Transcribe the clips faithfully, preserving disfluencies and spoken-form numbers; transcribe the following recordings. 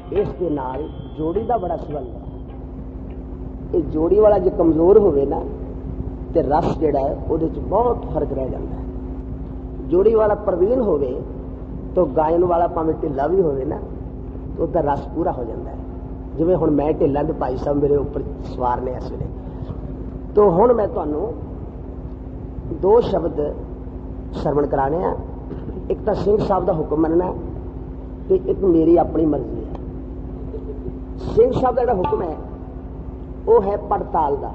इस दे नाल जोड़ी का बड़ा संबंध है। ये जोड़ी वाला जो कमजोर होवे ना तो रस जिहड़ा है उहदे च बहुत फर्क रह जाता है। जोड़ी वाला प्रवीण होवे तो गायन वाला भावें ढिला भी होवे ना तो उसका रस पूरा हो जाता है। जिवें हुण मैं ढिला ते भाई साहब मेरे उपर सवार ने इस वेले। तो हुण मैं तुहानूं दो शब्द सरवण कराने आ। एक तो सिंह साहब का हुक्म मनना ते एक मेरी अपनी मर्जी है। सिंह साहब का जिहड़ा हुक्म है वो है पड़ताल का।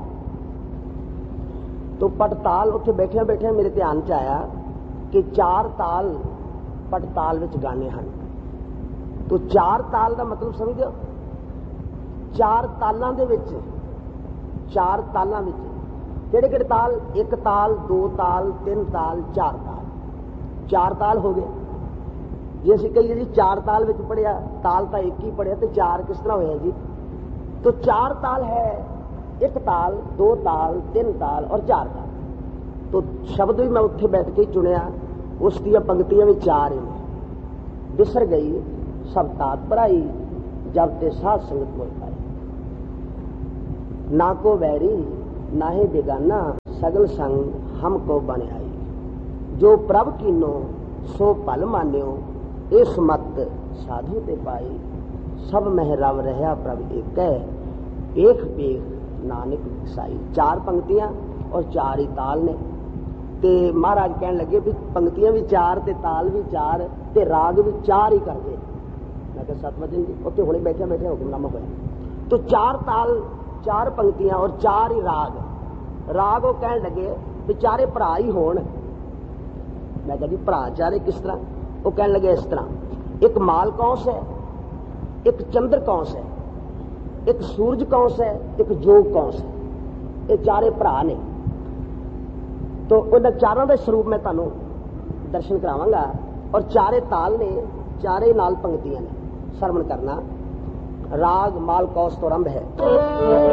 तो पड़ताल उत्थे बैठिया बैठिया मेरे ध्यान च आया कि चार ताल पड़ताल विच गाने हैं। तो चार ताल का मतलब समझो, चार तालों के विच चार तालों विच किहड़े किहड़े ताल? एक ताल, दो ताल, तीन ताल, चार ताल। चार ताल हो गए। जे असीं कहिए जी चार ताल विच पढ़िया, ताल तो एक ही पढ़िया तो चार किस तरह होया जी? तो चार ताल है, एक ताल, दो ताल, तीन ताल और चार ताल। तो शब्द भी मैं उत्थे बैठ के चुनिया, उस दी पंक्तियां भी चार ही ने। बिसर गई सब तात पराई, जब ते साध संगत मोह पाई। ना को वैरी ना ही बेगाना, सगल संग हमको बन आई। जो प्रभ कीनो सो पल मान्यो, इस मत साधु ते पाई। सब मह रव रहा प्रभ एक है, पेख पेख नानक साई। चार पंक्तियां और चार ही ताल ने। ते महाराज कहन लगे भी पंक्तियां भी चार ते ताल भी चार ते राग भी चार ही कर दे। मैं कहा सतवचन जी उत्थे हुणे बैठे बैठे हुक्मनामा होया। तो चार ताल, चार पंक्तियां और चार ही राग। राग वो कहन लगे भी चारे भरा ही होण। मैं कहा जी भरा चारे किस तरह? वो कहन लगे इस तरह, एक माल कौंस है, एक चंद्र कौंस है, एक सूरज कौंस है, एक जोग कौंस है। ये चारे भरा ने। तो उन चारों के स्वरूप मैं तुहानूं दर्शन करावांगा और चारे ताल ने, चारे नाल पंक्तियां ने। सरवण करना। राग माल कौंस तो आरंभ है।